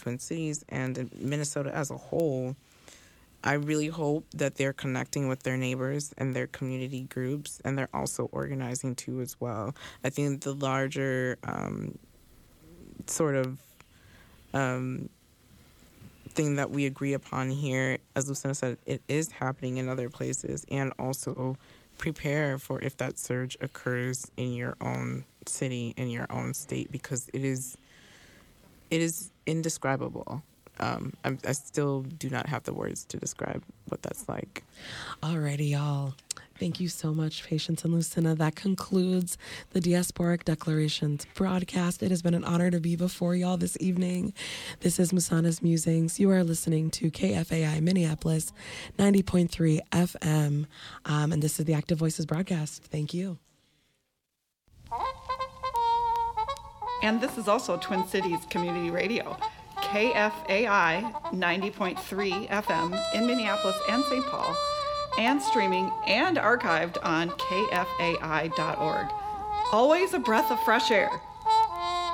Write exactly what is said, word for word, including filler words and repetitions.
Twin Cities and in Minnesota as a whole, I really hope that they're connecting with their neighbors and their community groups, and they're also organizing too as well. I think the larger um, sort of um, thing that we agree upon here, as Lucinda said, it is happening in other places, and also prepare for if that surge occurs in your own city, in your own state, because it is it is indescribable. Um, I'm, I still do not have the words to describe what that's like. Alrighty, y'all. Thank you so much, Patience and Lucinda. That concludes the Diasporic Declarations broadcast. It has been an honor to be before y'all this evening. This is Musana's Musings. You are listening to K F A I Minneapolis, ninety point three F M. Um, and this is the Active Voices broadcast. Thank you. And this is also Twin Cities Community Radio. K F A I ninety point three F M in Minneapolis and Saint Paul, and streaming and archived on K F A I dot org. Always a breath of fresh air.